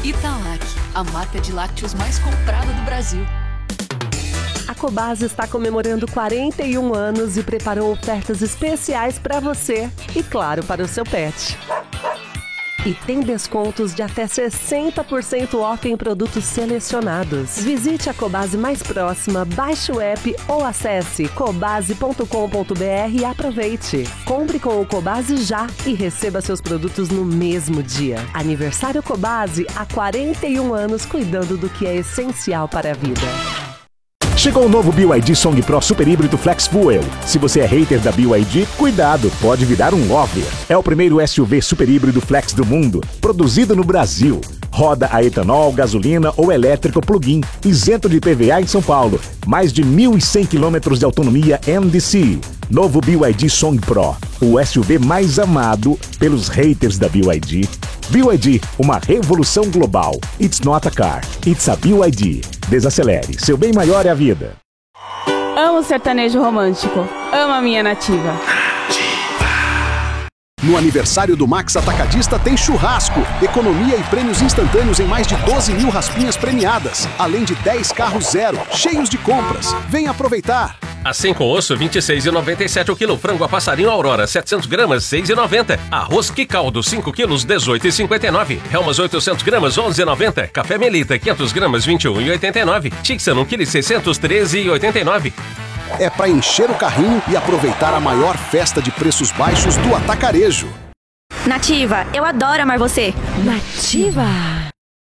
Italac, a marca de lácteos mais comprada do Brasil. A Cobasi está comemorando 41 anos e preparou ofertas especiais para você e, claro, para o seu pet. E tem descontos de até 60% off em produtos selecionados. Visite a Cobasi mais próxima, baixe o app ou acesse cobasi.com.br e aproveite. Compre com o Cobasi já e receba seus produtos no mesmo dia. Aniversário Cobasi, há 41 anos cuidando do que é essencial para a vida. Chegou o novo BYD Song Pro Super Híbrido Flex Fuel. Se você é hater da BYD, cuidado, pode virar um lover. É o primeiro SUV super híbrido flex do mundo, produzido no Brasil. Roda a etanol, gasolina ou elétrico plug-in, isento de IPVA em São Paulo. Mais de 1.100 km de autonomia NDC. Novo BYD Song Pro, o SUV mais amado pelos haters da BYD. BYD, uma revolução global. It's not a car, it's a BYD. Desacelere, seu bem maior é a vida. Amo sertanejo romântico. Amo a minha nativa. No aniversário do Max Atacadista tem churrasco, economia e prêmios instantâneos em mais de 12 mil raspinhas premiadas, além de 10 carros zero, cheios de compras. Vem aproveitar! Assim com osso, R$ 26,97 o quilo. Frango a passarinho Aurora, 700 gramas, R$ 6,90. Arroz que caldo, 5 quilos, R$ 18,59. Helmas 800 gramas, R$ 11,90. Café Melita, 500 gramas, R$ 21,89. Tixan, 1 kg, 600, R$ 13,89. É para encher o carrinho e aproveitar a maior festa de preços baixos do atacarejo. Nativa, eu adoro amar você. Nativa!